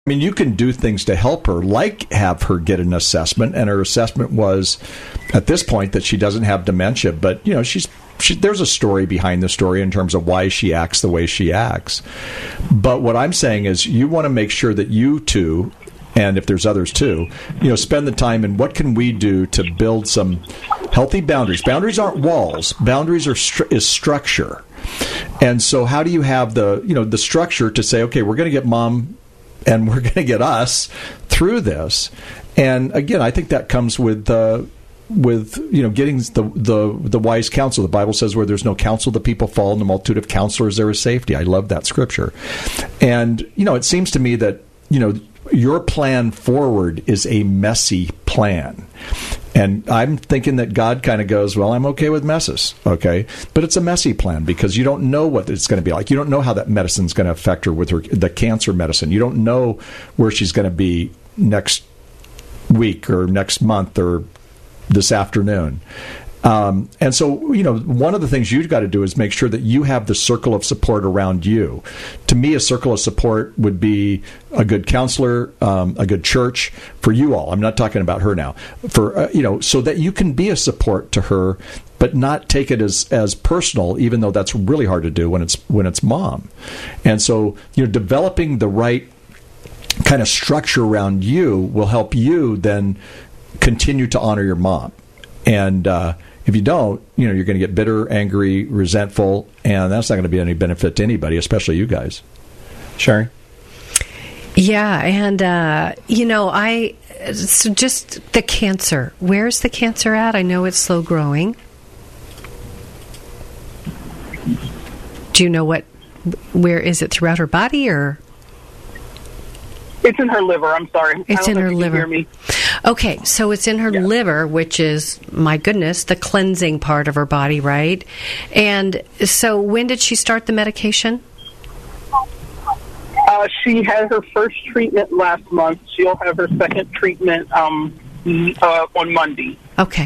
I mean, you can do things to help her, like have her get an assessment, and her assessment was, at this point, that she doesn't have dementia. But, you know, there's a story behind the story in terms of why she acts the way she acts. But what I'm saying is you want to make sure that you two, and if there's others too, you know, spend the time in what can we do to build some healthy boundaries. Boundaries aren't walls. Boundaries is structure. And so how do you have the structure to say, okay, we're going to get mom and we're going to get us through this. And again, I think that comes with getting the wise counsel. The Bible says where there's no counsel, the people fall. In the multitude of counselors, there is safety. I love that scripture. And, you know, it seems to me that, you know, your plan forward is a messy plan. And I'm thinking that God kind of goes, well, I'm okay with messes, okay? But it's a messy plan because you don't know what it's going to be like. You don't know how that medicine's going to affect her with the cancer medicine. You don't know where she's going to be next week or next month or this afternoon. And so, you know, one of the things you've got to do is make sure that you have the circle of support around you. To me, a circle of support would be a good counselor, a good church for you all. I'm not talking about her now. For so that you can be a support to her, but not take it as personal, even though that's really hard to do when it's mom. And so, you know, developing the right kind of structure around you will help you then continue to honor your mom. And if you don't, you know, you're going to get bitter, angry, resentful, and that's not going to be any benefit to anybody, especially you guys. Sherry? Yeah, and, so just the cancer. Where's the cancer at? I know it's slow growing. Do you know where is it throughout her body, or? It's in her liver. I'm sorry. It's in her liver. Hear me. Okay, so it's in her liver, which is, my goodness, the cleansing part of her body, right? And so when did she start the medication? She had her first treatment last month. She'll have her second treatment on Monday. Okay.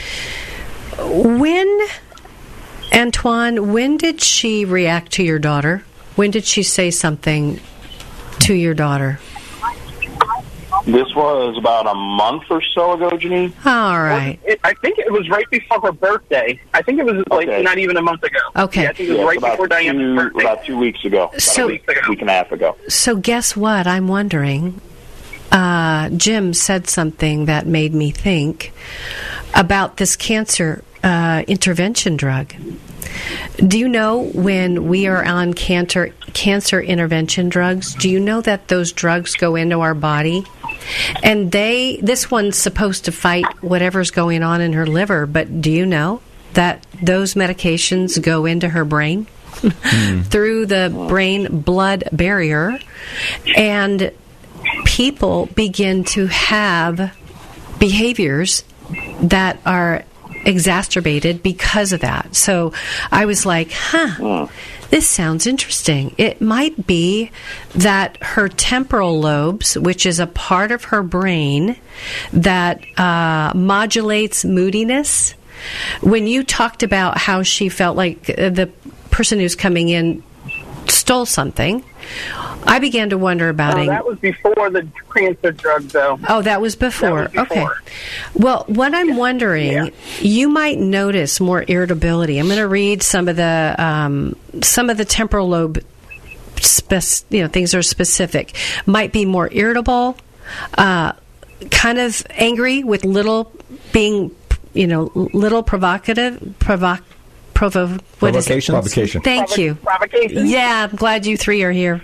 Antoine, when did she react to your daughter? When did she say something to your daughter? This was about a month or so ago, Janine. All right. I think it was right before her birthday. I think it was not even a month ago. Okay. Yeah, I think it was right before Diana's birthday. About 2 weeks ago. So, a week and a half ago. So guess what? I'm wondering. Jim said something that made me think about this cancer intervention drug. Do you know when we are on cancer intervention drugs, do you know that those drugs go into our body? And this one's supposed to fight whatever's going on in her liver, but do you know that those medications go into her brain through the brain-blood barrier, and people begin to have behaviors that are exacerbated because of that. So I was like, this sounds interesting. It might be that her temporal lobes, which is a part of her brain that modulates moodiness. When you talked about how she felt like the person who's coming in stole something, I began to wonder about it. That was before the cancer drug, though. Oh, that was before. Okay. Well, what I'm wondering, you might notice more irritability. I'm going to read some of the temporal lobe, things that are specific. Might be more irritable, kind of angry with little provocative. Provocation. Thank you. Provocation. Yeah, I'm glad you three are here.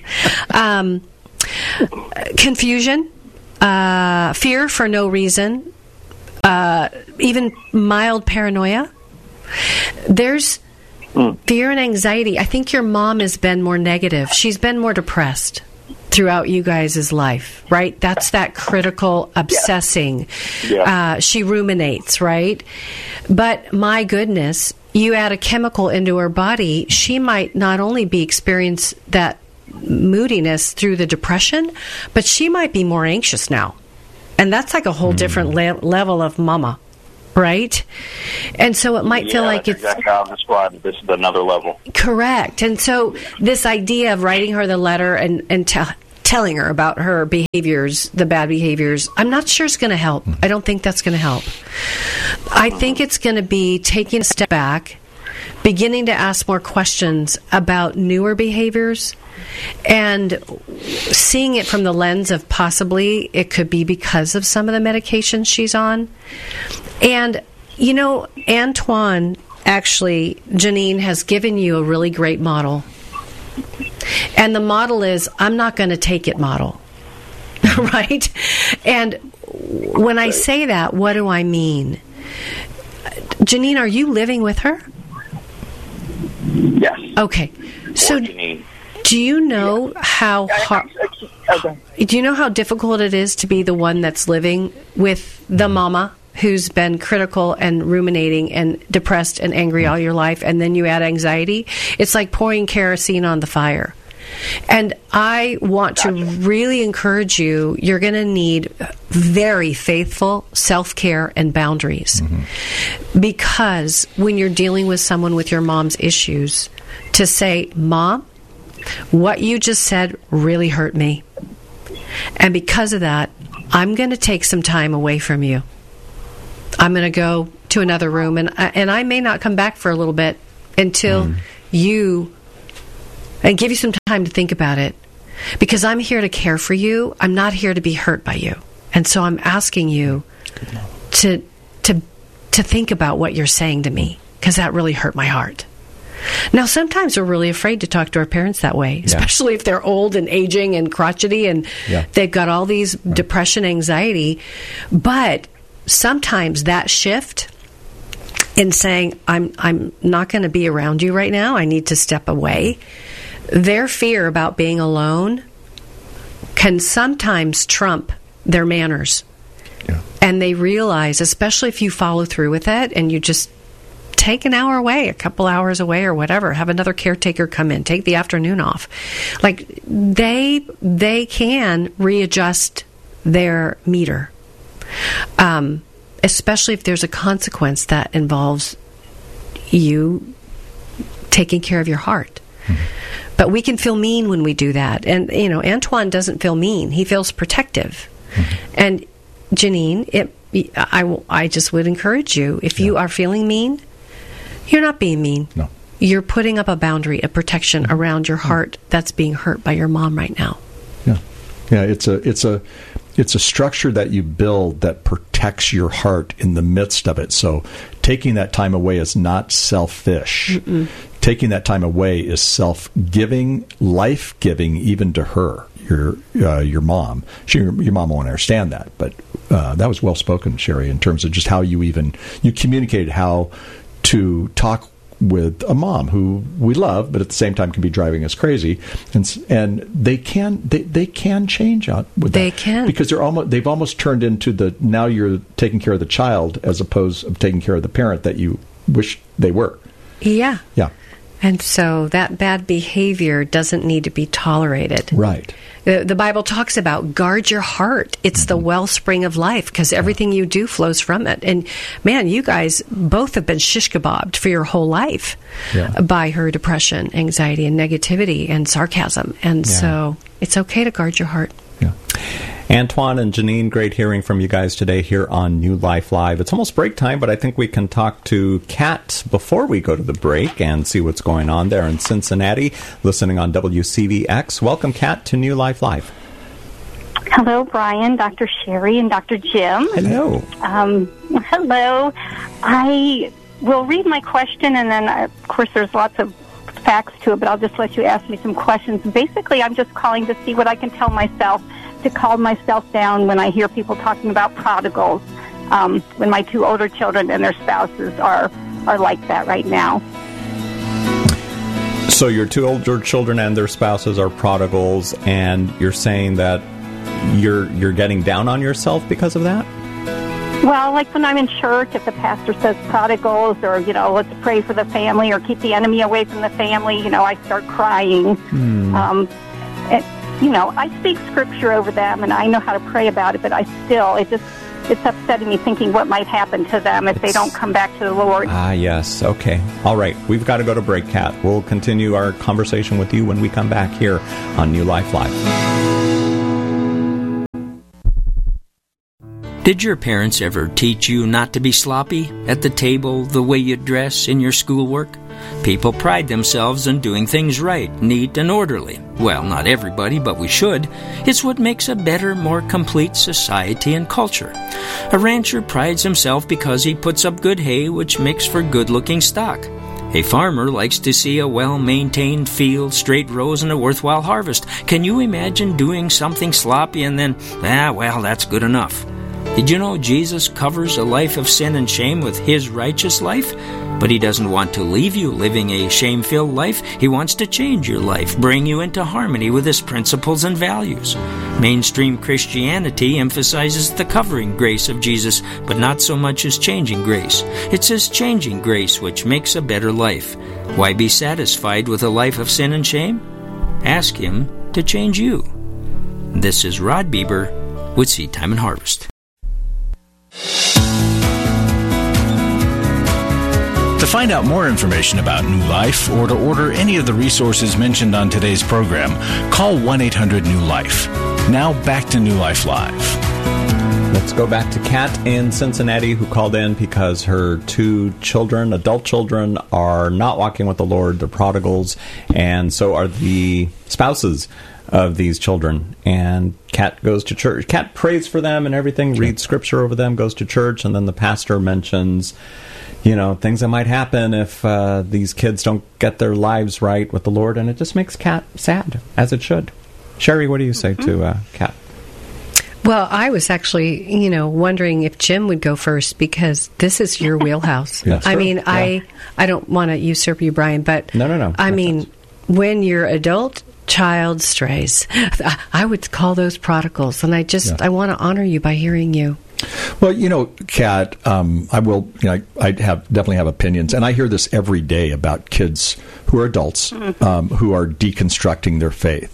Confusion, fear for no reason, even mild paranoia. There's fear and anxiety. I think your mom has been more negative. She's been more depressed throughout you guys' life, right? That's that critical obsessing. Yeah. She ruminates, right? But my goodness, you add a chemical into her body, she might not only be experience that moodiness through the depression, but she might be more anxious now. And that's like a whole different level of mama, right? And so it might feel like it's... exactly how I described it. This is another level. Correct. And so this idea of writing her the letter and telling her about her behaviors, the bad behaviors, I'm not sure it's going to help. I don't think that's going to help. I think it's going to be taking a step back, beginning to ask more questions about newer behaviors, and seeing it from the lens of possibly it could be because of some of the medications she's on. And, you know, Antoine, actually, Janine, has given you a really great model. And the model is, I'm not going to take it model. Right? And when I say that, what do I mean? Janine, are you living with her? Yes. Okay. So do you know how hard, do you know how difficult it is to be the one that's living with the mama who's been critical and ruminating and depressed and angry all your life, and then you add anxiety? It's like pouring kerosene on the fire. And I want to really encourage you, you're going to need very faithful self-care and boundaries. Because when you're dealing with someone with your mom's issues, to say, Mom, what you just said really hurt me. And because of that, I'm going to take some time away from you. I'm going to go to another room, and I may not come back for a little bit until you... and give you some time to think about it. Because I'm here to care for you. I'm not here to be hurt by you. And so I'm asking you to think about what you're saying to me, because that really hurt my heart. Now, sometimes we're really afraid to talk to our parents that way, especially if they're old and aging and crotchety and they've got all these depression, anxiety. But sometimes that shift in saying, I'm not going to be around you right now, I need to step away, their fear about being alone can sometimes trump their manners. And they realize, especially if you follow through with it and you just take an hour away, a couple hours away or whatever, have another caretaker come in, take the afternoon off. Like, they can readjust their meter. Especially if there's a consequence that involves you taking care of your heart. But we can feel mean when we do that. And, you know, Antoine doesn't feel mean. He feels protective. And, Janine, I just would encourage you, if you are feeling mean, you're not being mean. No. You're putting up a boundary, a protection around your heart that's being hurt by your mom right now. Yeah, it's a structure that you build that protects your heart in the midst of it. So taking that time away is not selfish. Taking that time away is self-giving, life-giving, even to her, your mom. Your mom won't understand that, but that was well spoken, Sherry, in terms of just how you communicated how to talk with a mom who we love, but at the same time can be driving us crazy, and they can change out with that. They can, because they've almost turned into the, now you're taking care of the child as opposed to taking care of the parent that you wish they were. Yeah. And so that bad behavior doesn't need to be tolerated. Right. The Bible talks about guard your heart. It's the wellspring of life, because everything you do flows from it. And, man, you guys both have been shish kebabbed for your whole life by her depression, anxiety, and negativity and sarcasm. And so it's okay to guard your heart. Yeah. Antoine and Janine, great hearing from you guys today here on New Life Live. It's almost break time, but I think we can talk to Kat before we go to the break and see what's going on there in Cincinnati, listening on WCVX. Welcome, Kat, to New Life Live. Hello, Brian, Dr. Sherry, and Dr. Jim. Hello. Hello. I will read my question, and then, of course, there's lots of facts to it, but I'll just let you ask me some questions. Basically, I'm just calling to see what I can tell myself to calm myself down when I hear people talking about prodigals, when my two older children and their spouses are like that right now. So your two older children and their spouses are prodigals, and you're saying that you're getting down on yourself because of that? Well, like when I'm in church, if the pastor says prodigals, or, let's pray for the family, or keep the enemy away from the family, I start crying. I speak scripture over them, and I know how to pray about it, but it's upsetting me thinking what might happen to them if they don't come back to the Lord. Yes. Okay. All right. We've got to go to break, Kat. We'll continue our conversation with you when we come back here on New Life Live. Did your parents ever teach you not to be sloppy at the table, the way you dress, in your schoolwork? People pride themselves on doing things right, neat and orderly. Well, not everybody, but we should. It's what makes a better, more complete society and culture. A rancher prides himself because he puts up good hay, which makes for good-looking stock. A farmer likes to see a well-maintained field, straight rows, and a worthwhile harvest. Can you imagine doing something sloppy and then, well, that's good enough? Did you know Jesus covers a life of sin and shame with His righteous life? But He doesn't want to leave you living a shame-filled life. He wants to change your life, bring you into harmony with His principles and values. Mainstream Christianity emphasizes the covering grace of Jesus, but not so much as changing grace. It's His changing grace which makes a better life. Why be satisfied with a life of sin and shame? Ask Him to change you. This is Rod Bieber with Seed Time and Harvest. To find out more information about New Life or to order any of the resources mentioned on today's program, call 1-800-NEW-LIFE. Now back to New Life Live. Let's go back to Kat in Cincinnati, who called in because her 2 children, adult children, are not walking with the Lord. They're prodigals, and so are the spouses of these children. And Kat goes to church. Kat prays for them and everything, reads scripture over them, goes to church, and then the pastor mentions, things that might happen if these kids don't get their lives right with the Lord, and it just makes Kat sad, as it should. Sherry, what do you say to Kat? Well, I was actually, wondering if Jim would go first, because this is your wheelhouse. I mean, yeah. I don't want to usurp you, Brian, but no. I mean, when your adult child strays, I would call those prodigals, and I want to honor you by hearing you. Well, Kat, I will. I definitely have opinions, and I hear this every day about kids who are adults who are deconstructing their faith.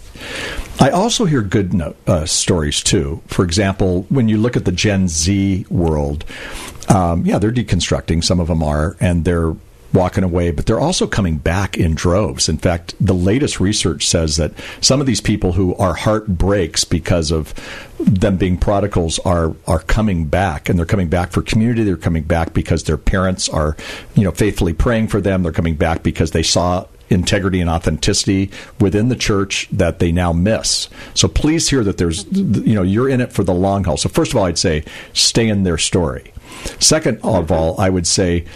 I also hear good stories too. For example, when you look at the Gen Z world, they're deconstructing. Some of them are, and they're walking away, but they're also coming back in droves. In fact, the latest research says that some of these people who our heart breaks because of them being prodigals are coming back, and they're coming back for community. They're coming back because their parents are, faithfully praying for them. They're coming back because they saw integrity and authenticity within the church that they now miss. So please hear that there's, you're in it for the long haul. So first of all, I'd say stay in their story. Second of all, I would say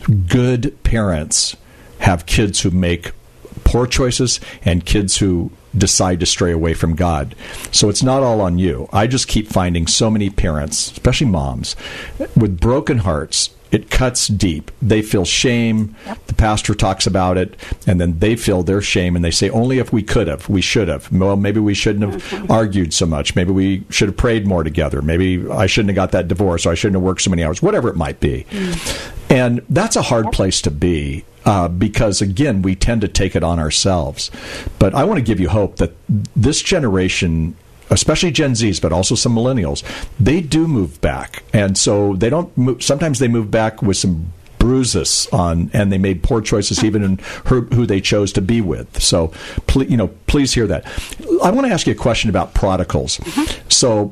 good parents have kids who make poor choices and kids who decide to stray away from God. So it's not all on you. I just keep finding so many parents, especially moms, with broken hearts. It cuts deep. They feel shame. The pastor talks about it, and then they feel their shame, and they say, only if we could have, we should have. Well, maybe we shouldn't have argued so much. Maybe we should have prayed more together. Maybe I shouldn't have got that divorce, or I shouldn't have worked so many hours, whatever it might be. And that's a hard place to be because, again, we tend to take it on ourselves. But I want to give you hope that this generation, especially Gen Zs, but also some millennials, they do move back. And so they don't move. Sometimes they move back with some bruises on, and they made poor choices even in who they chose to be with. So, please hear that. I want to ask you a question about prodigals. So,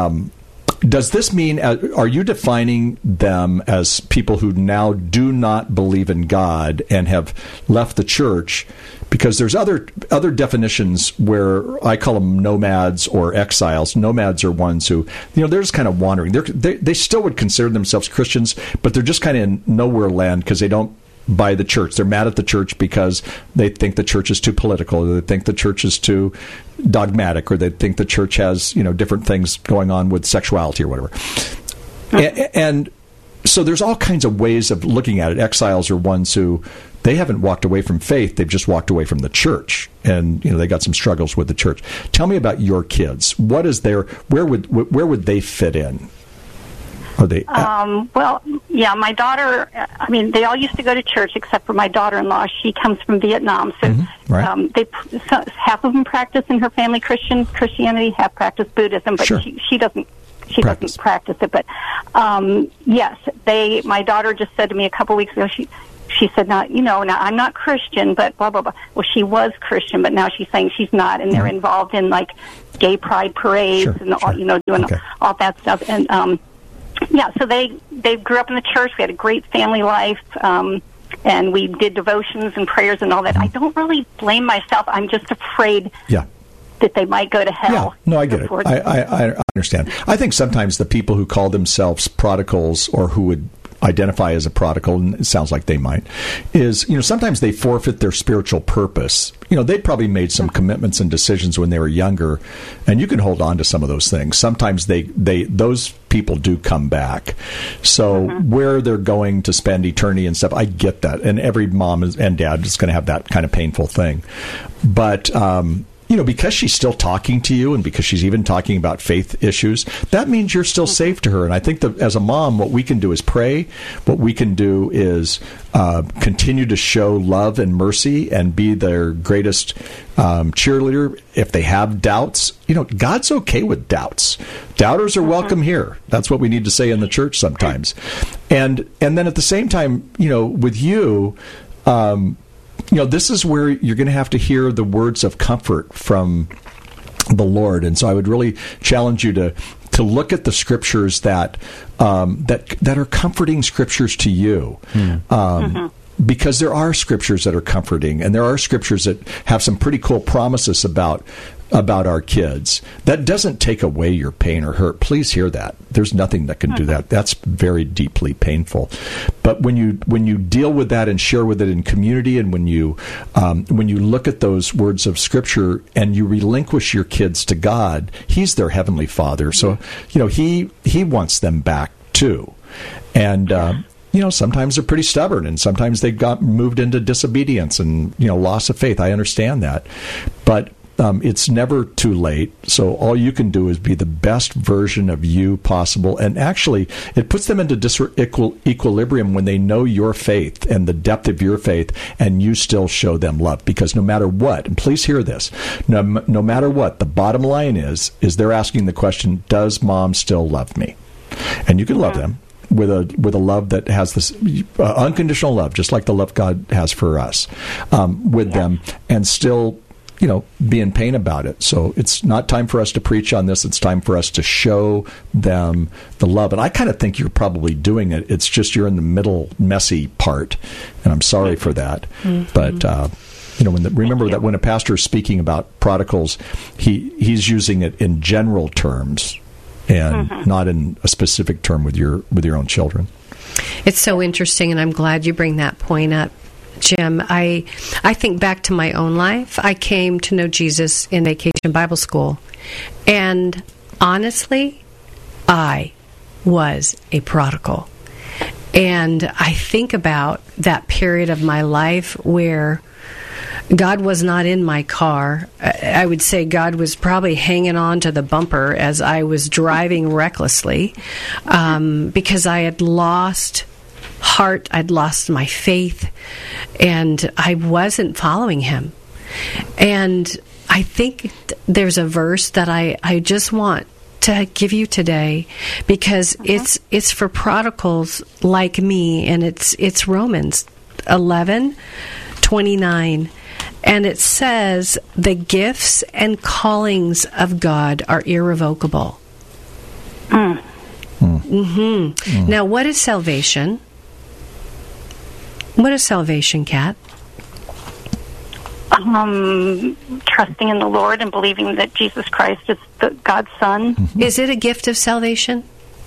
does this mean, are you defining them as people who now do not believe in God and have left the church? Because there's other definitions where I call them nomads or exiles. Nomads are ones who, they're just kind of wandering. They still would consider themselves Christians, but they're just kind of in nowhere land because they don't buy the church. They're mad at the church because they think the church is too political, or they think the church is too dogmatic, or they think the church has, different things going on with sexuality or whatever. And so there's all kinds of ways of looking at it. Exiles are ones who, they haven't walked away from faith. They've just walked away from the church, and they got some struggles with the church. Tell me about your kids. What is their, where would they fit in? Are they? My daughter. They all used to go to church except for my daughter-in-law. She comes from Vietnam, so half of them practice in her family Christianity, half practice Buddhism, but she doesn't. She doesn't practice it. But yes, my daughter just said to me a couple weeks ago. She said, now I'm not Christian, but blah, blah, blah. Well, she was Christian, but now she's saying she's not, and they're involved in, gay pride parades and, doing all that stuff. And Yeah, so they grew up in the church. We had a great family life, and we did devotions and prayers and all that. I don't really blame myself. I'm just afraid that they might go to hell. Yeah, no, I get it. I understand. I think sometimes the people who call themselves prodigals or who would identify as a prodigal, and it sounds like they might, is, sometimes they forfeit their spiritual purpose. They'd probably made some commitments and decisions when they were younger, and you can hold on to some of those things. Sometimes those people do come back. So where they're going to spend eternity and stuff, I get that. And every mom and dad is going to have that kind of painful thing. But, because she's still talking to you and because she's even talking about faith issues, that means you're still safe to her. And I think that as a mom, what we can do is pray. What we can do is continue to show love and mercy and be their greatest cheerleader. If they have doubts, God's okay with doubts. Doubters are welcome here. That's what we need to say in the church sometimes. And then at the same time, with you, this is where you're going to have to hear the words of comfort from the Lord. And so I would really challenge you to look at the scriptures that are comforting scriptures to you. Because there are scriptures that are comforting, and there are scriptures that have some pretty cool promises about our kids. That doesn't take away your pain or hurt. Please hear that. There's nothing that can do that. That's very deeply painful. But when you deal with that and share with it in community, and when you look at those words of Scripture and you relinquish your kids to God, He's their Heavenly Father. So He wants them back too. And sometimes they're pretty stubborn, and sometimes they got moved into disobedience and loss of faith. I understand that, but it's never too late. So all you can do is be the best version of you possible. And actually, it puts them into equilibrium when they know your faith and the depth of your faith, and you still show them love. Because no matter what, and please hear this, no matter what, the bottom line is they're asking the question, does mom still love me? And you can love them with a love that has this unconditional love, just like the love God has for us, with them, and still be in pain about it. So it's not time for us to preach on this. It's time for us to show them the love. And I kind of think you're probably doing it. It's just you're in the middle, messy part, and I'm sorry for that. But remember that when a pastor is speaking about prodigals, he's using it in general terms and not in a specific term with your own children. It's so interesting, and I'm glad you bring that point up, Jim. I think back to my own life. I came to know Jesus in Vacation Bible School, and honestly, I was a prodigal. And I think about that period of my life where God was not in my car. I would say God was probably hanging on to the bumper as I was driving recklessly, because I had lost heart, I'd lost my faith, and I wasn't following Him. And I think there's a verse that I just want to give you today, because it's for prodigals like me, and it's Romans 11:29. And it says, the gifts and callings of God are irrevocable. Now, what is salvation? What is salvation, Kat? Trusting in the Lord and believing that Jesus Christ is God's Son. Is it a gift of salvation?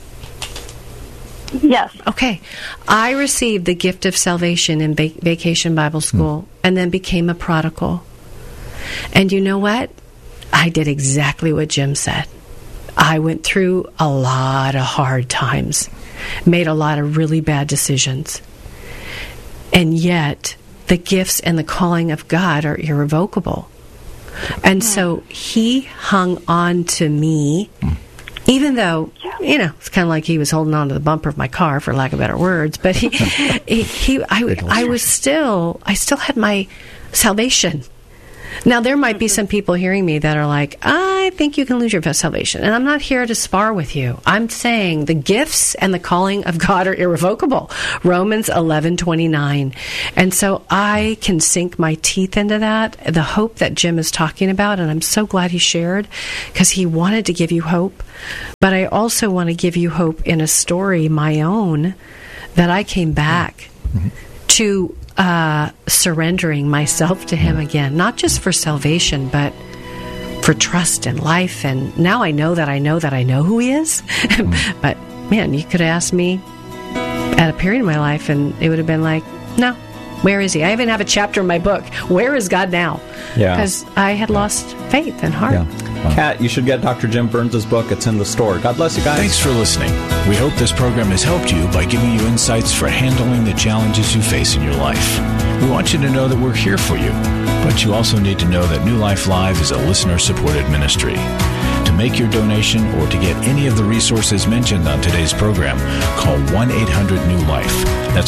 Yes. Okay. I received the gift of salvation in Vacation Bible School and then became a prodigal. And you know what? I did exactly what Jim said. I went through a lot of hard times, made a lot of really bad decisions. And yet, the gifts and the calling of God are irrevocable. And so He hung on to me, even though, it's kind of like He was holding on to the bumper of my car, for lack of better words. But I still had my salvation. Now, there might be some people hearing me that are like, I think you can lose your salvation. And I'm not here to spar with you. I'm saying the gifts and the calling of God are irrevocable. Romans 11:29. And so I can sink my teeth into that, the hope that Jim is talking about. And I'm so glad he shared, because he wanted to give you hope. But I also want to give you hope in a story, my own, that I came back to surrendering myself to Him again, not just for salvation, but for trust in life. And now I know that I know who He is. But man, you could have asked me at a period in my life, and it would have been like, no, where is He? I even have a chapter in my book, Where is God Now? Yeah. Because I had lost faith and heart. Yeah. Kat, you should get Dr. Jim Burns' book. It's in the store. God bless you guys. Thanks for listening. We hope this program has helped you by giving you insights for handling the challenges you face in your life. We want you to know that we're here for you, but you also need to know that New Life Live is a listener-supported ministry. To make your donation or to get any of the resources mentioned on today's program, call 1-800-NEW-LIFE. That's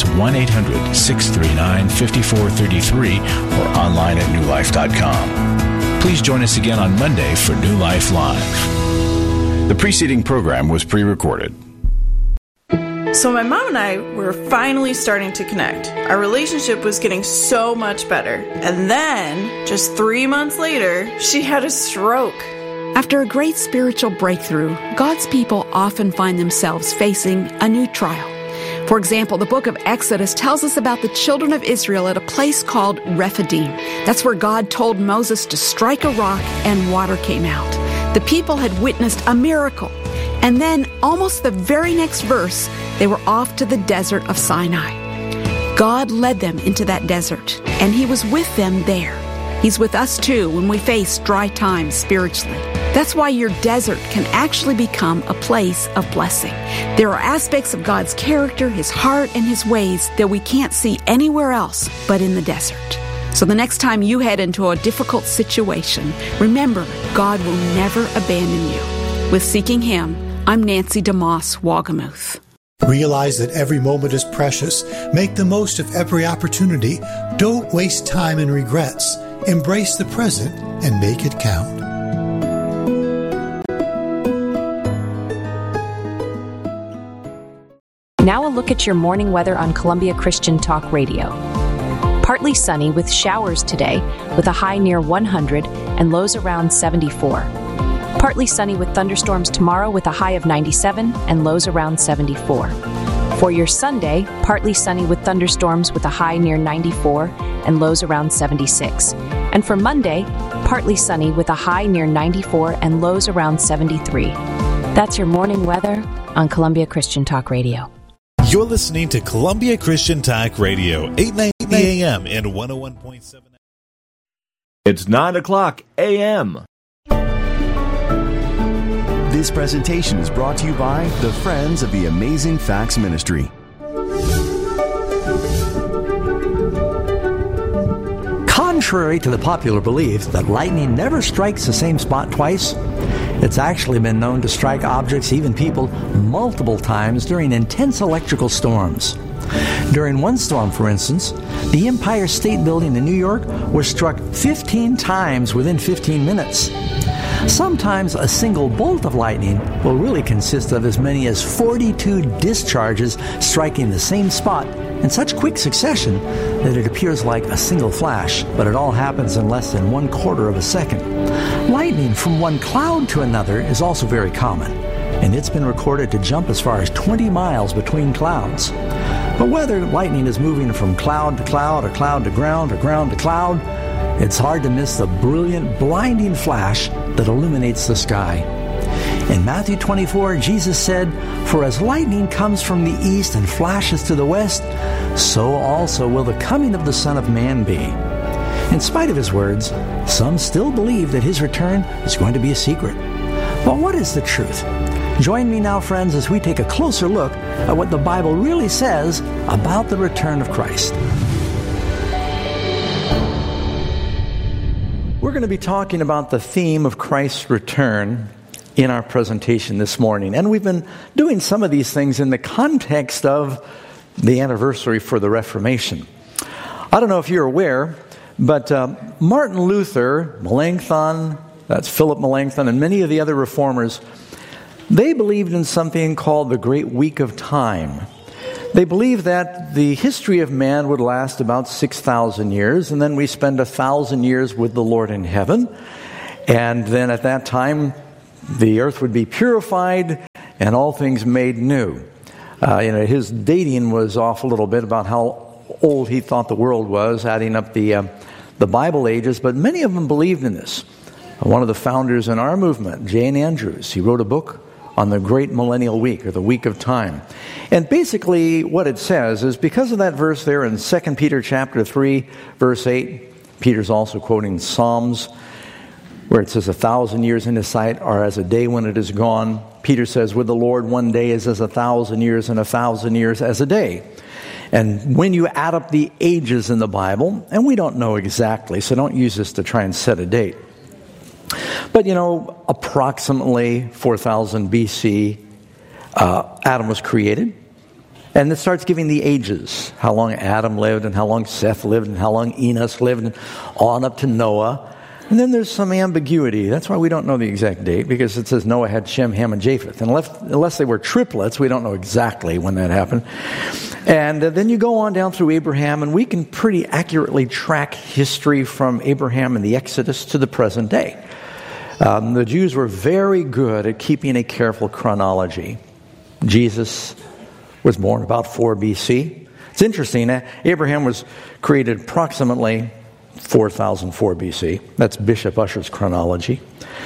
1-800-639-5433 or online at newlife.com. Please join us again on Monday for New Life Live. The preceding program was pre-recorded. So my mom and I were finally starting to connect. Our relationship was getting so much better. And then, just 3 months later, she had a stroke. After a great spiritual breakthrough, God's people often find themselves facing a new trial. For example, the book of Exodus tells us about the children of Israel at a place called Rephidim. That's where God told Moses to strike a rock and water came out. The people had witnessed a miracle. And then, almost the very next verse, they were off to the desert of Sinai. God led them into that desert, and He was with them there. He's with us too when we face dry times spiritually. That's why your desert can actually become a place of blessing. There are aspects of God's character, His heart, and His ways that we can't see anywhere else but in the desert. So the next time you head into a difficult situation, remember, God will never abandon you. With Seeking Him, I'm Nancy DeMoss Wagamuth. Realize that every moment is precious. Make the most of every opportunity. Don't waste time in regrets. Embrace the present and make it count. Now a look at your morning weather on Columbia Christian Talk Radio. Partly sunny with showers today, with a high near 100 and lows around 74. Partly sunny with thunderstorms tomorrow with a high of 97 and lows around 74. For your Sunday, partly sunny with thunderstorms with a high near 94 and lows around 76. And for Monday, partly sunny with a high near 94 and lows around 73. That's your morning weather on Columbia Christian Talk Radio. You're listening to Columbia Christian Talk Radio, 890 AM and 101.7. It's 9 o'clock a.m. This presentation is brought to you by the Friends of the Amazing Facts Ministry. Contrary to the popular belief that lightning never strikes the same spot twice, it's actually been known to strike objects, even people, multiple times during intense electrical storms. During one storm, for instance, the Empire State Building in New York was struck 15 times within 15 minutes. Sometimes a single bolt of lightning will really consist of as many as 42 discharges striking the same spot in such quick succession that it appears like a single flash, but it all happens in less than 1/4 of a second. Lightning from one cloud to another is also very common, and it's been recorded to jump as far as 20 miles between clouds. But whether lightning is moving from cloud to cloud, or cloud to ground, or ground to cloud, it's hard to miss the brilliant, blinding flash that illuminates the sky. In Matthew 24, Jesus said, "For as lightning comes from the east and flashes to the west, so also will the coming of the Son of Man be." In spite of his words, some still believe that his return is going to be a secret. But what is the truth? Join me now, friends, as we take a closer look at what the Bible really says about the return of Christ. We're going to be talking about the theme of Christ's return in our presentation this morning. And we've been doing some of these things in the context of the anniversary for the Reformation. I don't know if you're aware, But Martin Luther, Melanchthon, that's Philip Melanchthon, and many of the other reformers, they believed in something called the Great Week of Time. They believed that the history of man would last about 6,000 years, and then we spend 1,000 years with the Lord in heaven. And then at that time, the earth would be purified and all things made new. His dating was off a little bit about how old he thought the world was, adding up the Bible ages, but many of them believed in this. One of the founders in our movement, Jane Andrews, he wrote a book on the Great Millennial Week, or the Week of Time. And basically what it says is, because of that verse there in 2 Peter chapter 3, verse 8, Peter's also quoting Psalms, where it says 1,000 years in his sight are as a day when it is gone. Peter says, with the Lord, one day is as 1,000 years, and 1,000 years as a day. And when you add up the ages in the Bible, and we don't know exactly, so don't use this to try and set a date, but approximately 4,000 BC, Adam was created. And it starts giving the ages, how long Adam lived, and how long Seth lived, and how long Enos lived, and on up to Noah. And then there's some ambiguity. That's why we don't know the exact date, because it says Noah had Shem, Ham, and Japheth. And unless they were triplets, we don't know exactly when that happened. And then you go on down through Abraham, and we can pretty accurately track history from Abraham and the Exodus to the present day. The Jews were very good at keeping a careful chronology. Jesus was born about 4 BC. It's interesting, Abraham was created approximately 4004 BC. That's Bishop Ussher's chronology.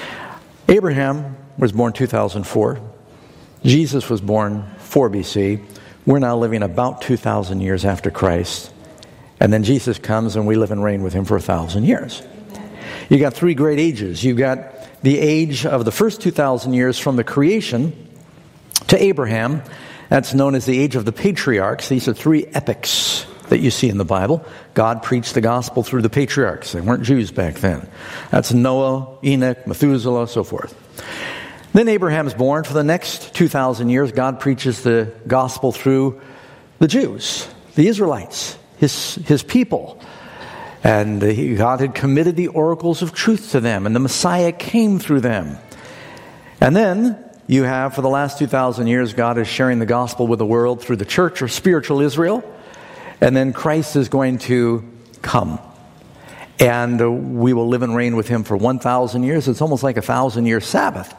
Abraham was born 2004. Jesus was born 4 BC. We're now living about 2,000 years after Christ. And then Jesus comes and we live and reign with him for 1,000 years. You got 3 great ages. You've got the age of the first 2,000 years from the creation to Abraham. That's known as the age of the patriarchs. These are 3 epics that you see in the Bible. God preached the gospel through the patriarchs. They weren't Jews back then. That's Noah, Enoch, Methuselah, so forth. Then Abraham's born. For the next 2,000 years, God preaches the gospel through the Jews, the Israelites, his people. And God had committed the oracles of truth to them, and the Messiah came through them. And then you have, for the last 2,000 years, God is sharing the gospel with the world through the church, or spiritual Israel. And then Christ is going to come. And we will live and reign with him for 1,000 years. It's almost like a 1,000-year Sabbath.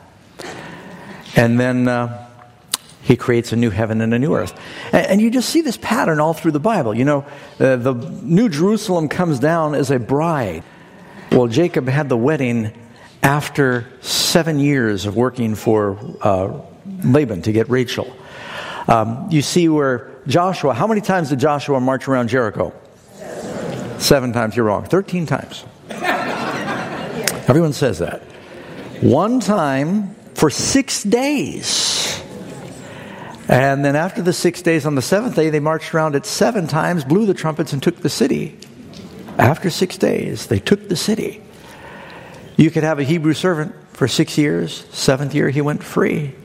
And then he creates a new heaven and a new earth. And you just see this pattern all through the Bible. The New Jerusalem comes down as a bride. Well, Jacob had the wedding after 7 years of working for Laban to get Rachel. You see where Joshua, how many times did Joshua march around Jericho? 7 times. You're wrong. 13 times. Everyone says that. 1 time for 6 days. And then after the 6 days, on the 7th day, they marched around it 7 times, blew the trumpets, and took the city. After 6 days, they took the city. You could have a Hebrew servant for 6 years. 7th year, he went free.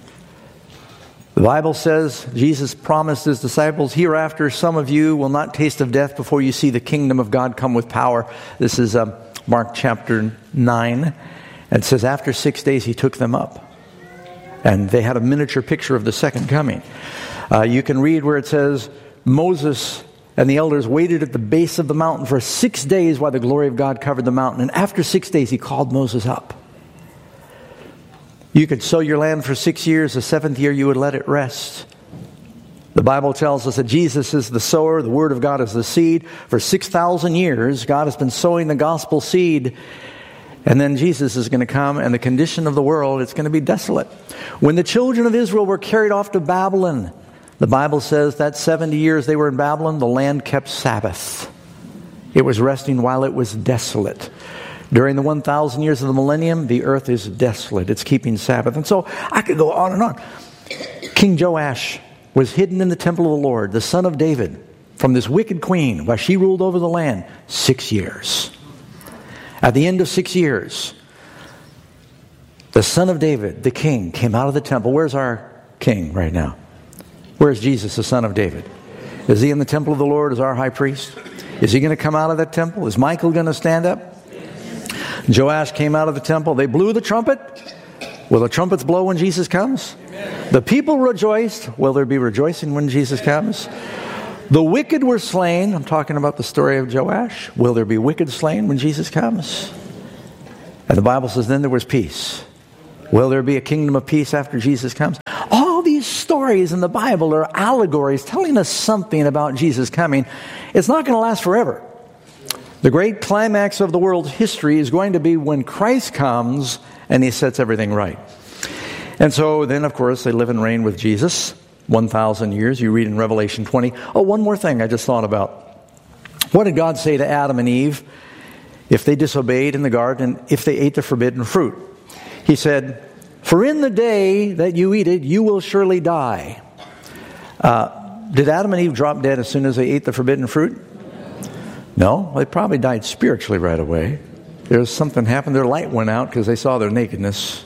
The Bible says, Jesus promised his disciples, hereafter some of you will not taste of death before you see the kingdom of God come with power. This is Mark chapter 9. It says, after 6 days, he took them up. And they had a miniature picture of the second coming. You can read where it says, Moses and the elders waited at the base of the mountain for 6 days while the glory of God covered the mountain. And after 6 days, he called Moses up. You could sow your land for 6 years. The 7th year, you would let it rest. The Bible tells us that Jesus is the sower. The Word of God is the seed. For 6,000 years, God has been sowing the gospel seed. And then Jesus is going to come, and the condition of the world, it's going to be desolate. When the children of Israel were carried off to Babylon, the Bible says that 70 years they were in Babylon, the land kept Sabbath. It was resting while it was desolate. During the 1,000 years of the millennium, the earth is desolate. It's keeping Sabbath. And so I could go on and on. King Joash was hidden in the temple of the Lord, the son of David, from this wicked queen while she ruled over the land 6 years. At the end of 6 years, the son of David, the king, came out of the temple. Where's our king right now? Where's Jesus, the son of David? Is he in the temple of the Lord as our high priest? Is he going to come out of that temple? Is Michael going to stand up? Joash came out of the temple. They blew the trumpet. Will the trumpets blow when Jesus comes? The people rejoiced. Will there be rejoicing when Jesus comes? The wicked were slain. I'm talking about the story of Joash. Will there be wicked slain when Jesus comes? And the Bible says then there was peace. Will there be a kingdom of peace after Jesus comes? All these stories in the Bible are allegories telling us something about Jesus coming. It's not going to last forever. The great climax of the world's history is going to be when Christ comes and he sets everything right. And so then, of course, they live and reign with Jesus 1,000 years. You read in Revelation 20. Oh, one more thing I just thought about. What did God say to Adam and Eve if they disobeyed in the garden, if they ate the forbidden fruit? He said, "For in the day that you eat it, you will surely die." Did Adam and Eve drop dead as soon as they ate the forbidden fruit? No, they probably died spiritually right away. There's something happened. Their light went out because they saw their nakedness.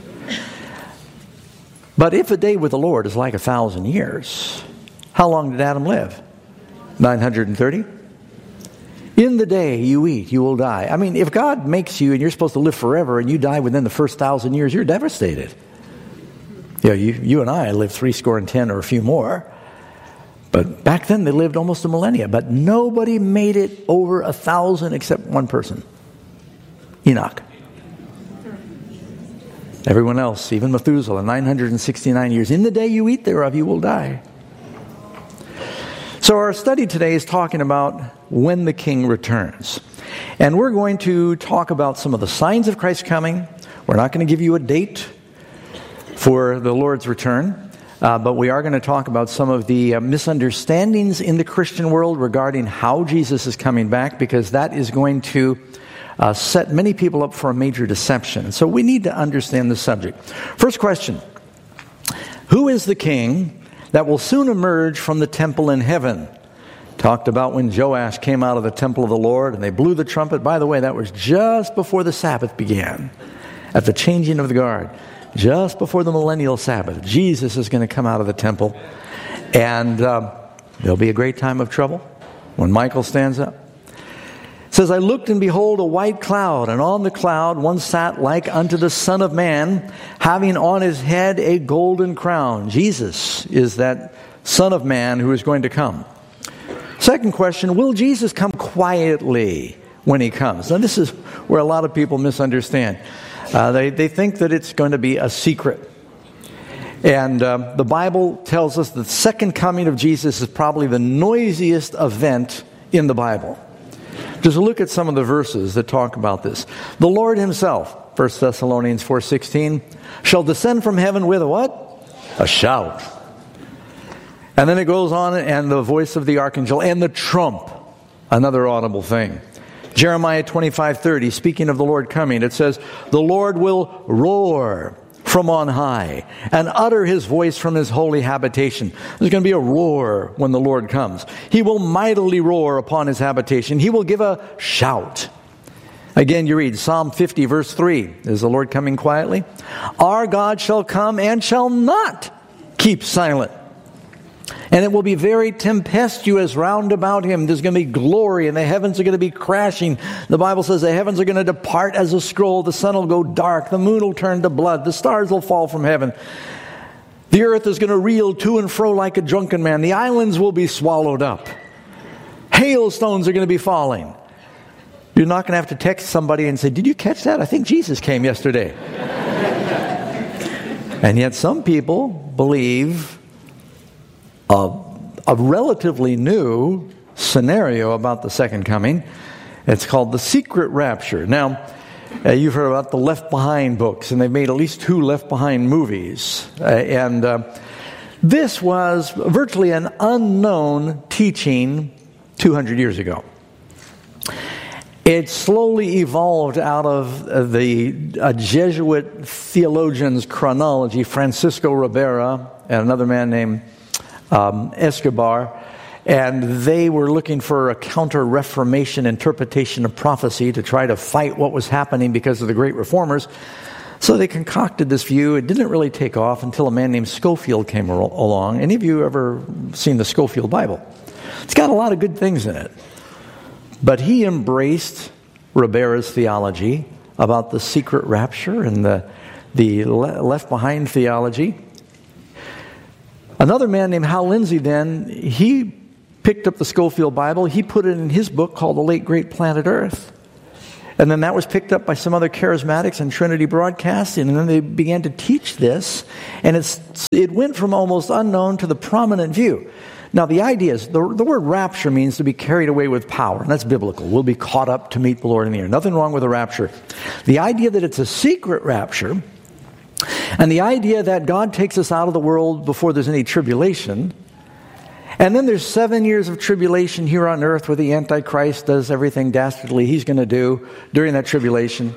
But if a day with the Lord is like 1,000 years, how long did Adam live? 930? In the day you eat, you will die. I mean, if God makes you and you're supposed to live forever and you die within the first 1,000 years, you're devastated. Yeah, you and I lived 70 or a few more. But back then they lived almost a millennia. But nobody made it over 1,000 except one person. Enoch. Everyone else, even Methuselah, 969 years. In the day you eat thereof, you will die. So our study today is talking about when the King returns. And we're going to talk about some of the signs of Christ's coming. We're not going to give you a date for the Lord's return. But we are going to talk about some of the misunderstandings in the Christian world regarding how Jesus is coming back, because that is going to set many people up for a major deception. So we need to understand the subject. First question: who is the king that will soon emerge from the temple in heaven? Talked about when Joash came out of the temple of the Lord and they blew the trumpet. By the way, that was just before the Sabbath began, at the changing of the guard. Just before the millennial Sabbath, Jesus is going to come out of the temple, and there'll be a great time of trouble when Michael stands up. It says, "I looked, and behold, a white cloud, and on the cloud one sat like unto the Son of Man, having on his head a golden crown." Jesus is that Son of Man who is going to come. Second question: will Jesus come quietly when he comes? Now, this is where a lot of people misunderstand. They think that it's going to be a secret. And the Bible tells us the second coming of Jesus is probably the noisiest event in the Bible. Just look at some of the verses that talk about this. The Lord himself, 1 Thessalonians 4:16, shall descend from heaven with a what? A shout. And then it goes on, and the voice of the archangel, and the trump, another audible thing. Jeremiah 25:30, speaking of the Lord coming, it says, "The Lord will roar from on high and utter his voice from his holy habitation." There's going to be a roar when the Lord comes. He will mightily roar upon his habitation. He will give a shout. Again, you read Psalm 50, verse 3. Is the Lord coming quietly? "Our God shall come and shall not keep silent. And it will be very tempestuous round about him." There's going to be glory, and the heavens are going to be crashing. The Bible says the heavens are going to depart as a scroll. The sun will go dark. The moon will turn to blood. The stars will fall from heaven. The earth is going to reel to and fro like a drunken man. The islands will be swallowed up. Hailstones are going to be falling. You're not going to have to text somebody and say, "Did you catch that? I think Jesus came yesterday." And yet some people believe a relatively new scenario about the second coming. It's called the secret rapture. Now, you've heard about the Left Behind books, and they've made at least 2 Left Behind movies. This was virtually an unknown teaching 200 years ago. It slowly evolved out of the Jesuit theologian's chronology, Francisco Ribera, and another man named Escobar, and they were looking for a counter-Reformation interpretation of prophecy to try to fight what was happening because of the great reformers. So they concocted this view. It didn't really take off until a man named Scofield came along. Any of you ever seen the Scofield Bible? It's got a lot of good things in it. But he embraced Ribera's theology about the secret rapture and the left behind theology. Another man named Hal Lindsey then, he picked up the Scofield Bible. He put it in his book called The Late Great Planet Earth. And then that was picked up by some other charismatics and Trinity Broadcasting. And then they began to teach this. And it went from almost unknown to the prominent view. Now the idea is, the word rapture means to be carried away with power. And that's biblical. We'll be caught up to meet the Lord in the air. Nothing wrong with a rapture. The idea that it's a secret rapture, and the idea that God takes us out of the world before there's any tribulation, and then there's 7 years of tribulation here on earth where the Antichrist does everything dastardly he's going to do during that tribulation.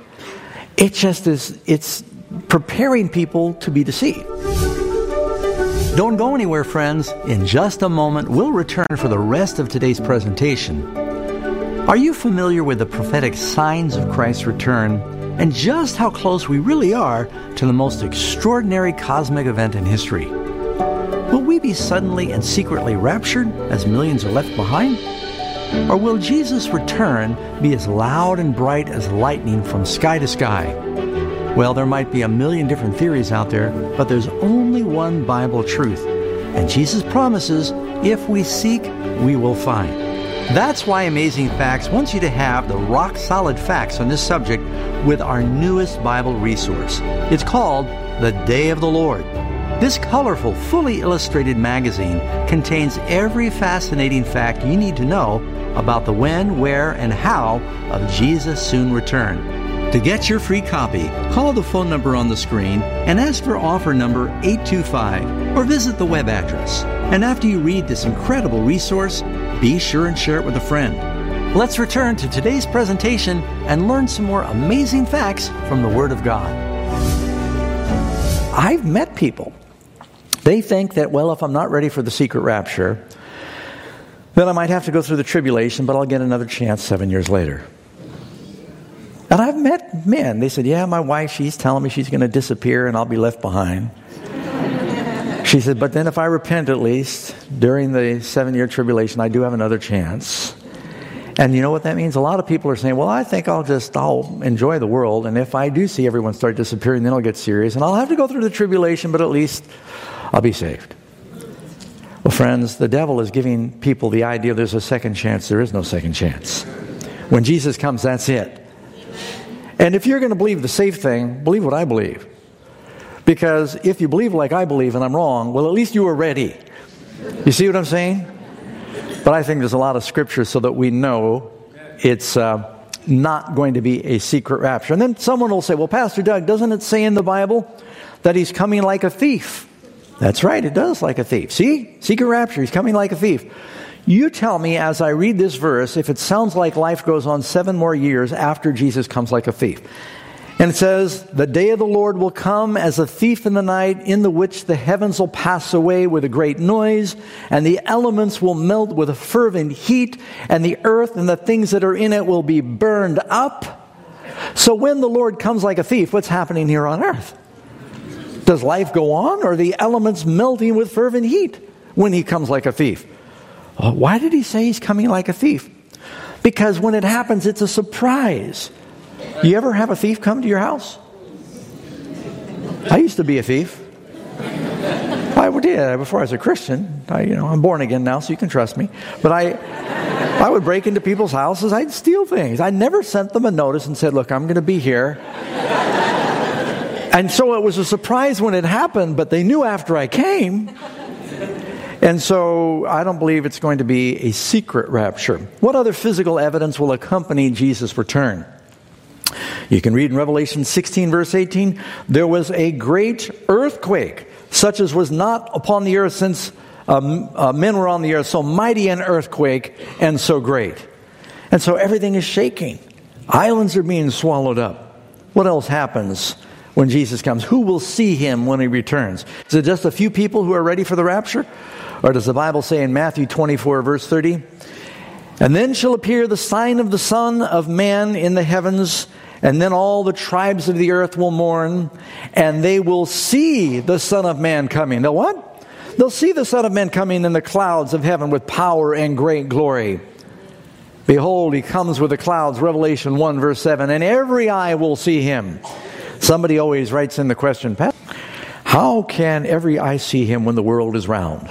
It's preparing people to be deceived. Don't go anywhere, friends. In just a moment, we'll return for the rest of today's presentation. Are you familiar with the prophetic signs of Christ's return and just how close we really are to the most extraordinary cosmic event in history? Will we be suddenly and secretly raptured as millions are left behind? Or will Jesus' return be as loud and bright as lightning from sky to sky? Well, there might be a million different theories out there, but there's only one Bible truth. And Jesus promises, if we seek, we will find. That's why Amazing Facts wants you to have the rock-solid facts on this subject with our newest Bible resource. It's called The Day of the Lord. This colorful, fully illustrated magazine contains every fascinating fact you need to know about the when, where, and how of Jesus' soon return. To get your free copy, call the phone number on the screen and ask for offer number 825 or visit the web address. And after you read this incredible resource, be sure and share it with a friend. Let's return to today's presentation and learn some more amazing facts from the Word of God. I've met people. They think that, well, if I'm not ready for the secret rapture, then I might have to go through the tribulation, but I'll get another chance 7 years later. And I've met men, they said, yeah, my wife, she's telling me she's going to disappear and I'll be left behind. She said, but then if I repent at least during the 7-year tribulation, I do have another chance. And you know what that means? A lot of people are saying, well, I think I'll enjoy the world. And if I do see everyone start disappearing, then I'll get serious. And I'll have to go through the tribulation, but at least I'll be saved. Well, friends, the devil is giving people the idea there's a second chance. There is no second chance. When Jesus comes, that's it. And if you're going to believe the safe thing, believe what I believe. Because if you believe like I believe and I'm wrong, well, at least you were ready. You see what I'm saying? But I think there's a lot of scripture so that we know it's not going to be a secret rapture. And then someone will say, well, Pastor Doug, doesn't it say in the Bible that he's coming like a thief? That's right, it does, like a thief. See? Secret rapture, he's coming like a thief. You tell me as I read this verse if it sounds like life goes on 7 more years after Jesus comes like a thief. And it says, the day of the Lord will come as a thief in the night, in the which the heavens will pass away with a great noise, and the elements will melt with a fervent heat, and the earth and the things that are in it will be burned up. So when the Lord comes like a thief, what's happening here on earth? Does life go on, or are the elements melting with fervent heat when he comes like a thief? Why did he say he's coming like a thief? Because when it happens, it's a surprise. You ever have a thief come to your house? I used to be a thief. I did before I was a Christian. I'm born again now, so you can trust me. But I would break into people's houses. I'd steal things. I never sent them a notice and said, look, I'm going to be here. And so it was a surprise when it happened, but they knew after I came. And so I don't believe it's going to be a secret rapture. What other physical evidence will accompany Jesus' return? You can read in Revelation 16, verse 18, there was a great earthquake, such as was not upon the earth since men were on the earth, so mighty an earthquake and so great. And so everything is shaking. Islands are being swallowed up. What else happens when Jesus comes? Who will see him when he returns? Is it just a few people who are ready for the rapture? Or does the Bible say in Matthew 24, verse 30, and then shall appear the sign of the Son of Man in the heavens, and then all the tribes of the earth will mourn, and they will see the Son of Man coming. They'll what? They'll see the Son of Man coming in the clouds of heaven with power and great glory. Behold, he comes with the clouds, Revelation 1, verse 7, and every eye will see him. Somebody always writes in the question, Pat, how can every eye see him when the world is round?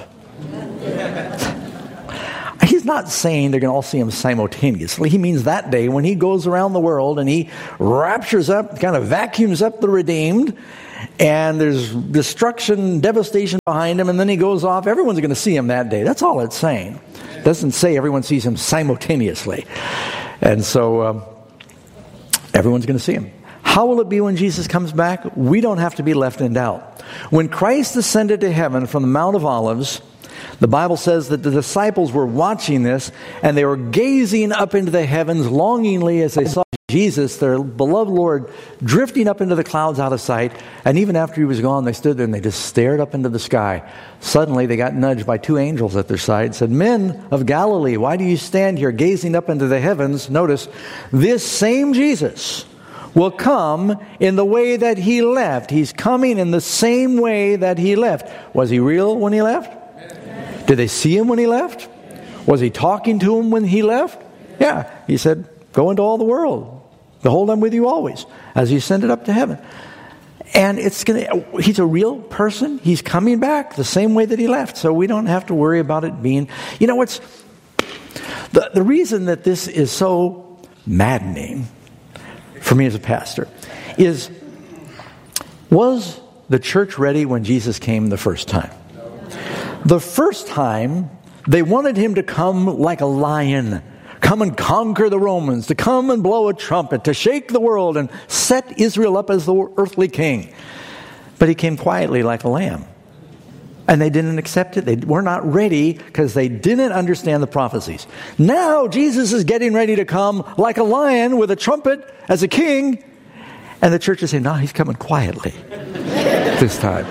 He's not saying they're going to all see him simultaneously. He means that day when he goes around the world and he raptures up, kind of vacuums up the redeemed, and there's destruction, devastation behind him, and then he goes off. Everyone's going to see him that day. That's all it's saying. It doesn't say everyone sees him simultaneously. And so everyone's going to see him. How will it be when Jesus comes back? We don't have to be left in doubt. When Christ ascended to heaven from the Mount of Olives, the Bible says that the disciples were watching this, and they were gazing up into the heavens longingly as they saw Jesus, their beloved Lord, drifting up into the clouds out of sight. And even after he was gone, they stood there and they just stared up into the sky. Suddenly, they got nudged by two angels at their side and said, Men of Galilee, why do you stand here gazing up into the heavens? Notice, this same Jesus will come in the way that he left. He's coming in the same way that he left. Was he real when he left? Did they see him when he left? Was he talking to him when he left? Yeah. He said, go into all the world. Behold, I'm with you always, as he ascended up to heaven. And he's a real person. He's coming back the same way that he left. So we don't have to worry about it being, what's the reason that this is so maddening for me as a pastor is, was the church ready when Jesus came the first time? The first time, they wanted him to come like a lion, come and conquer the Romans, to come and blow a trumpet, to shake the world and set Israel up as the earthly king. But he came quietly like a lamb. And they didn't accept it. They were not ready because they didn't understand the prophecies. Now Jesus is getting ready to come like a lion with a trumpet as a king. And the church is saying, no, he's coming quietly this time.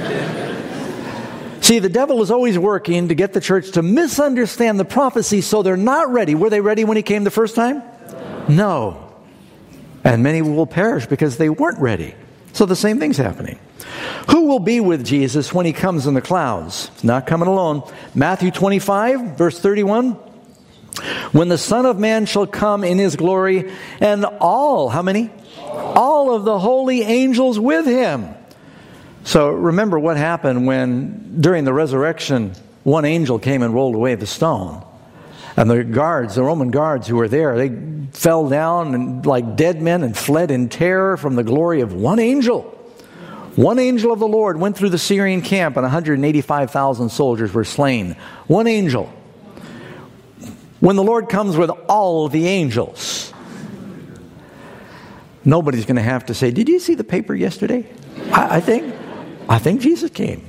See, the devil is always working to get the church to misunderstand the prophecy so they're not ready. Were they ready when he came the first time? No. And many will perish because they weren't ready. So the same thing's happening. Who will be with Jesus when he comes in the clouds? He's not coming alone. Matthew 25, verse 31. When the Son of Man shall come in his glory, and all, how many? All of the holy angels with him. So remember what happened when, during the resurrection, one angel came and rolled away the stone. And the Roman guards who were there, they fell down and like dead men and fled in terror from the glory of one angel. One angel of the Lord went through the Syrian camp and 185,000 soldiers were slain. One angel. When the Lord comes with all the angels, nobody's going to have to say, did you see the paper yesterday? I think Jesus came.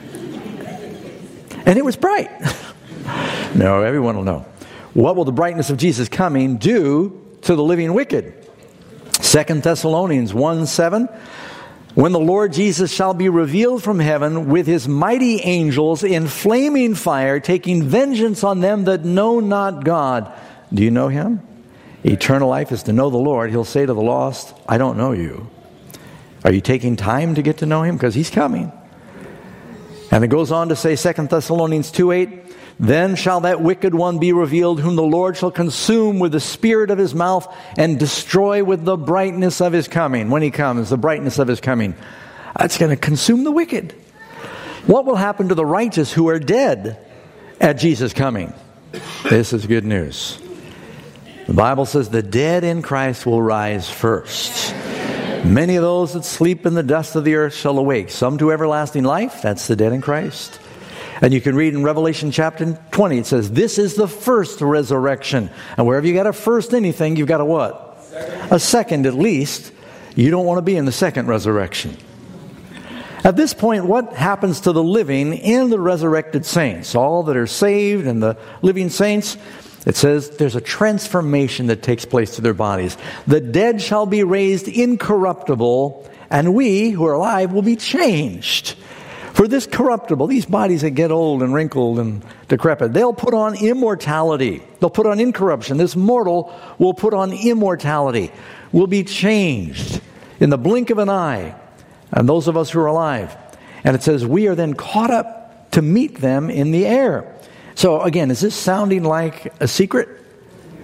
And it was bright. No, everyone will know. What will the brightness of Jesus coming do to the living wicked? 2 Thessalonians 1:7. When the Lord Jesus shall be revealed from heaven with his mighty angels in flaming fire, taking vengeance on them that know not God. Do you know him? Eternal life is to know the Lord. He'll say to the lost, I don't know you. Are you taking time to get to know him? Because he's coming. And it goes on to say, 2 Thessalonians 2:8, then shall that wicked one be revealed, whom the Lord shall consume with the spirit of his mouth and destroy with the brightness of his coming. When he comes, the brightness of his coming. That's going to consume the wicked. What will happen to the righteous who are dead at Jesus' coming? This is good news. The Bible says the dead in Christ will rise first. Many of those that sleep in the dust of the earth shall awake. Some to everlasting life. That's the dead in Christ. And you can read in Revelation chapter 20, it says, this is the first resurrection. And wherever you got a first anything, you've got a what? A second at least. You don't want to be in the second resurrection. At this point, what happens to the living and the resurrected saints? All that are saved and the living saints, it says there's a transformation that takes place to their bodies. The dead shall be raised incorruptible, and we who are alive will be changed. For this corruptible, these bodies that get old and wrinkled and decrepit, they'll put on immortality. They'll put on incorruption. This mortal will put on immortality. We'll be changed in the blink of an eye. And those of us who are alive. And it says we are then caught up to meet them in the air. So again, is this sounding like a secret?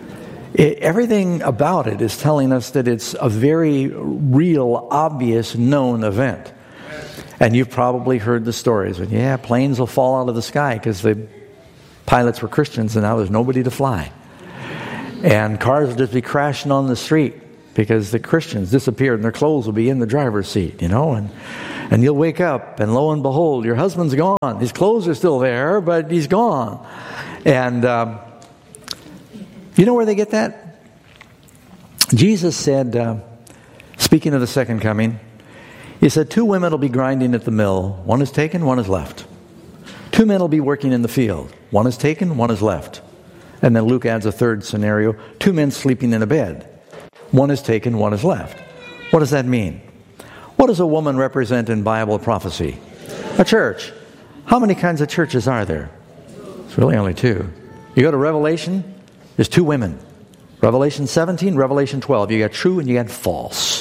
Everything about it is telling us that it's a very real, obvious, known event. And you've probably heard the stories. Planes will fall out of the sky because the pilots were Christians and now there's nobody to fly. And cars will just be crashing on the street because the Christians disappeared and their clothes will be in the driver's seat, and you'll wake up and lo and behold, your husband's gone. His clothes are still there, but he's gone. And you know where they get that? Jesus said, speaking of the second coming, he said, 2 women will be grinding at the mill. One is taken, one is left. 2 men will be working in the field. One is taken, one is left. And then Luke adds a third scenario, 2 men sleeping in a bed. One is taken, one is left. What does that mean? What does a woman represent in Bible prophecy? A church. How many kinds of churches are there? It's really only 2. You go to Revelation, there's 2 women. Revelation 17, Revelation 12. You got true and you got false.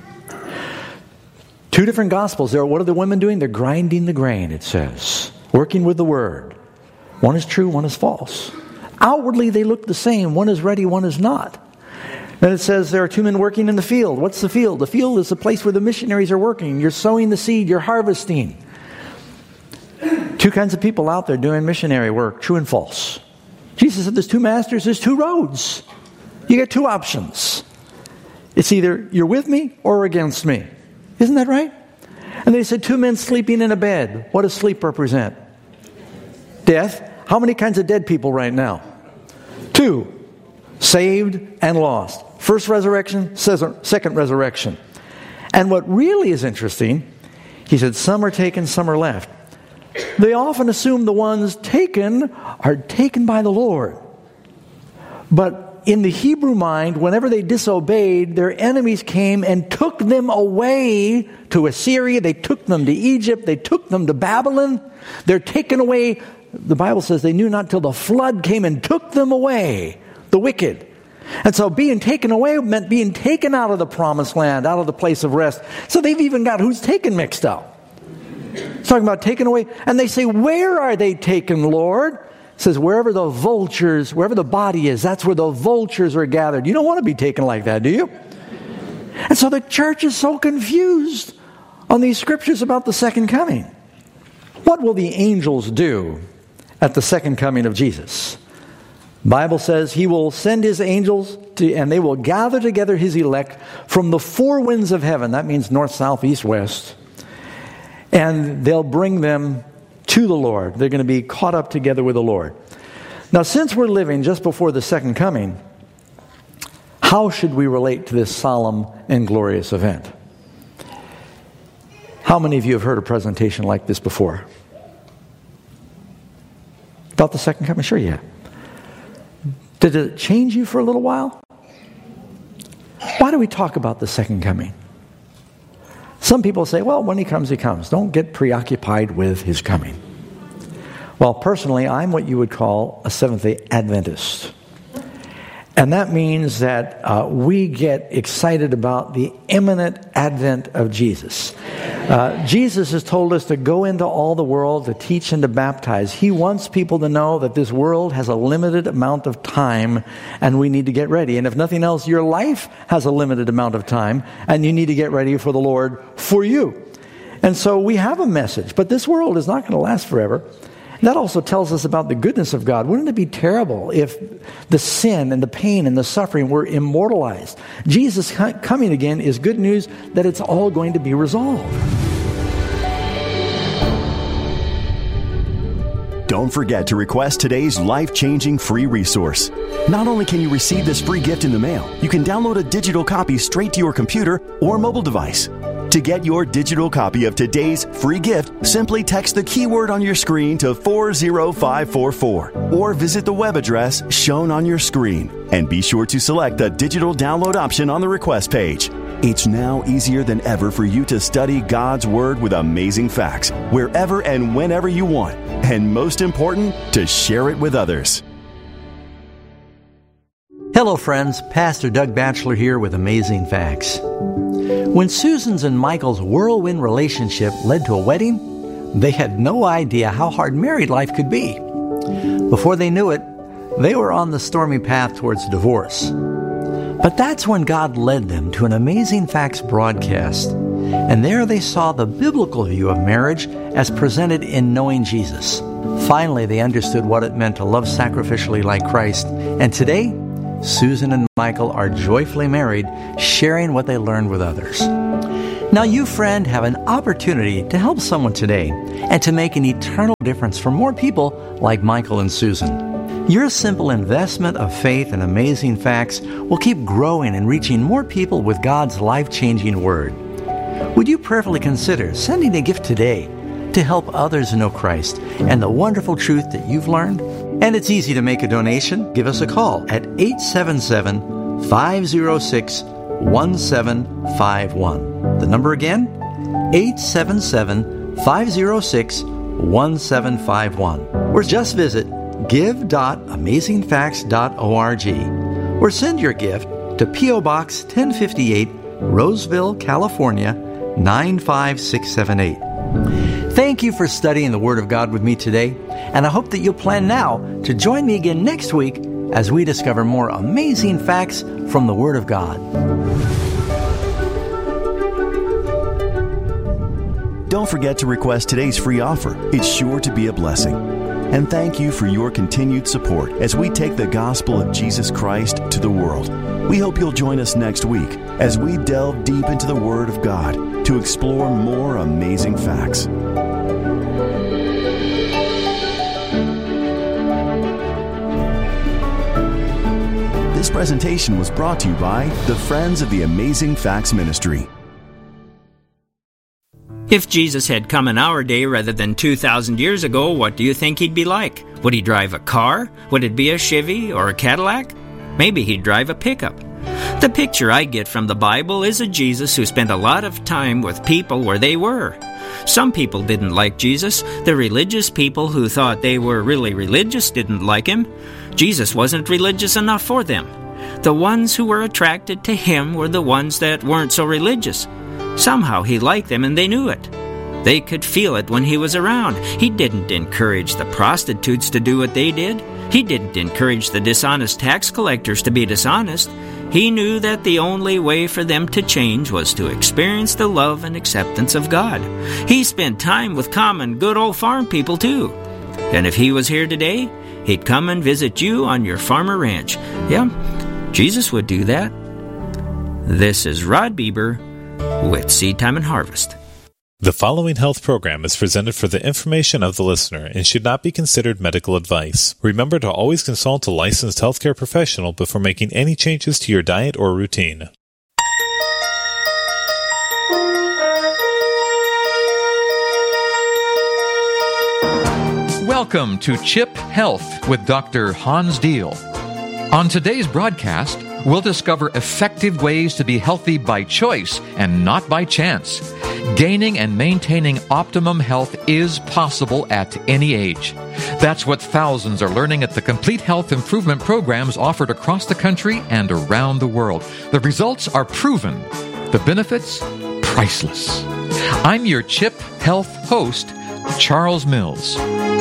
2 different gospels there. What are the women doing? They're grinding the grain, it says. Working with the word. One is true, one is false. Outwardly they look the same. One is ready, one is not. Then it says there are 2 men working in the field. What's the field? The field is the place where the missionaries are working. You're sowing the seed, you're harvesting. 2 kinds of people out there doing missionary work, true and false. Jesus said there's 2 masters, there's 2 roads. You get 2 options. It's either you're with me or against me. Isn't that right? And they said 2 men sleeping in a bed. What does sleep represent? Death. How many kinds of dead people right now? 2. Saved and lost. First resurrection, second resurrection. And what really is interesting, he said some are taken, some are left. They often assume the ones taken are taken by the Lord. But in the Hebrew mind, whenever they disobeyed, their enemies came and took them away to Assyria. They took them to Egypt. They took them to Babylon. They're taken away. The Bible says they knew not till the flood came and took them away, the wicked. And so being taken away meant being taken out of the promised land, out of the place of rest. So they've even got who's taken mixed up. It's talking about taken away. And they say, where are they taken, Lord? It says, wherever the vultures, wherever the body is, that's where the vultures are gathered. You don't want to be taken like that, do you? And so the church is so confused on these scriptures about the second coming. What will the angels do at the second coming of Jesus? The Bible says he will send his angels and they will gather together his elect from the 4 winds of heaven. That means north, south, east, west. And they'll bring them to the Lord. They're going to be caught up together with the Lord. Now, since we're living just before the second coming, how should we relate to this solemn and glorious event? How many of you have heard a presentation like this before? About the second coming? Sure you have. Did it change you for a little while? Why do we talk about the second coming? Some people say, well, when he comes, he comes. Don't get preoccupied with his coming. Well, personally, I'm what you would call a Seventh-day Adventist. And that means that we get excited about the imminent advent of Jesus. Jesus has told us to go into all the world, to teach and to baptize. He wants people to know that this world has a limited amount of time and we need to get ready. And if nothing else, your life has a limited amount of time and you need to get ready for the Lord for you. And so we have a message, but this world is not going to last forever. That also tells us about the goodness of God. Wouldn't it be terrible if the sin and the pain and the suffering were immortalized? Jesus coming again is good news that it's all going to be resolved. Don't forget to request today's life-changing free resource. Not only can you receive this free gift in the mail, you can download a digital copy straight to your computer or mobile device. To get your digital copy of today's free gift, simply text the keyword on your screen to 40544 or visit the web address shown on your screen. And be sure to select the digital download option on the request page. It's now easier than ever for you to study God's Word with amazing facts wherever and whenever you want. And most important, to share it with others. Hello friends, Pastor Doug Batchelor here with Amazing Facts. When Susan's and Michael's whirlwind relationship led to a wedding, they had no idea how hard married life could be. Before they knew it, they were on the stormy path towards divorce. But that's when God led them to an Amazing Facts broadcast. And there they saw the biblical view of marriage as presented in Knowing Jesus. Finally, they understood what it meant to love sacrificially like Christ. And today, Susan and Michael are joyfully married, sharing what they learned with others. Now you, friend, have an opportunity to help someone today and to make an eternal difference for more people like Michael and Susan. Your simple investment of faith in Amazing Facts will keep growing and reaching more people with God's life-changing Word. Would you prayerfully consider sending a gift today to help others know Christ and the wonderful truth that you've learned? And it's easy to make a donation. Give us a call at 877-506-1751. The number again, 877-506-1751. Or just visit give.amazingfacts.org or send your gift to P.O. Box 1058, Roseville, California, 95678. Thank you for studying the Word of God with me today, and I hope that you'll plan now to join me again next week as we discover more amazing facts from the Word of God. Don't forget to request today's free offer. It's sure to be a blessing. And thank you for your continued support as we take the gospel of Jesus Christ to the world. We hope you'll join us next week as we delve deep into the Word of God to explore more amazing facts. This presentation was brought to you by the Friends of the Amazing Facts Ministry. If Jesus had come in our day rather than 2,000 years ago, what do you think he'd be like? Would he drive a car? Would it be a Chevy or a Cadillac? Maybe he'd drive a pickup. The picture I get from the Bible is a Jesus who spent a lot of time with people where they were. Some people didn't like Jesus. The religious people who thought they were really religious didn't like him. Jesus wasn't religious enough for them. The ones who were attracted to him were the ones that weren't so religious. Somehow he liked them and they knew it. They could feel it when he was around. He didn't encourage the prostitutes to do what they did. He didn't encourage the dishonest tax collectors to be dishonest. He knew that the only way for them to change was to experience the love and acceptance of God. He spent time with common, good old farm people too. And if he was here today, he'd come and visit you on your farmer ranch. Yeah, Jesus would do that. This is Rod Bieber with Seed Time and Harvest. The following health program is presented for the information of the listener and should not be considered medical advice. Remember to always consult a licensed healthcare professional before making any changes to your diet or routine. Welcome to CHIP Health with Dr. Hans Diehl. On today's broadcast, we'll discover effective ways to be healthy by choice and not by chance. Gaining and maintaining optimum health is possible at any age. That's what thousands are learning at the complete health improvement programs offered across the country and around the world. The results are proven. The benefits, priceless. I'm your CHIP Health host, Charles Mills.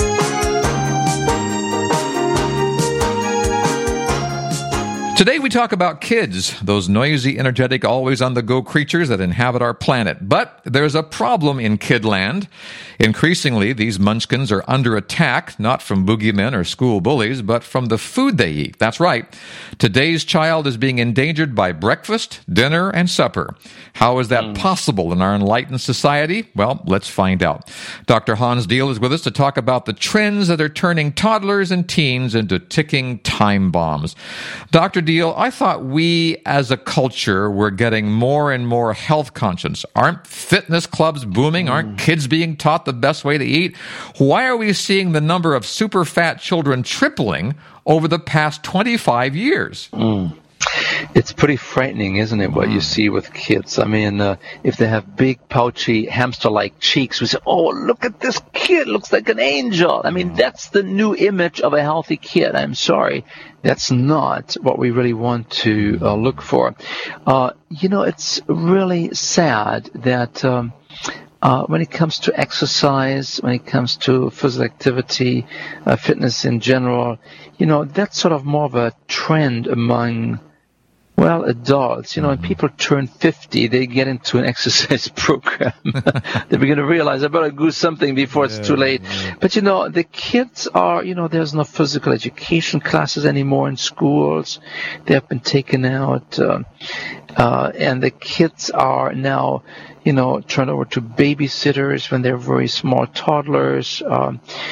Today we talk about kids, those noisy, energetic, always-on-the-go creatures that inhabit our planet. But there's a problem in kidland. Increasingly, these munchkins are under attack, not from boogeymen or school bullies, but from the food they eat. That's right. Today's child is being endangered by breakfast, dinner, and supper. How is that possible in our enlightened society? Well, let's find out. Dr. Hans Diehl is with us to talk about the trends that are turning toddlers and teens into ticking time bombs. Dr. Diehl, I thought we as a culture were getting more and more health conscious. Aren't fitness clubs booming? Aren't kids being taught the best way to eat? Why are we seeing the number of super fat children tripling over the past 25 years? It's pretty frightening, isn't it, what you see with kids? I mean, if they have big, pouchy, hamster-like cheeks, we say, oh, look at this kid, looks like an angel. I mean, that's the new image of a healthy kid. I'm sorry. That's not what we really want to look for. It's really sad that when it comes to exercise, when it comes to physical activity, fitness in general, that's sort of more of a trend among, adults. When people turn 50, they get into an exercise program. They begin to realize, I better do something before it's too late. Yeah. But, the kids are, there's no physical education classes anymore in schools. They have been taken out. And the kids are now, turned over to babysitters when they're very small toddlers.